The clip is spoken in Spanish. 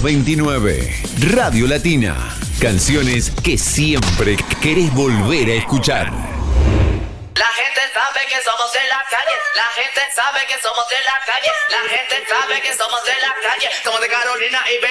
229. Radio Latina. Canciones que siempre querés volver a escuchar. La gente sabe que somos de la calle. La gente sabe que somos de la calle. La gente sabe que somos de la calle. Somos de Carolina y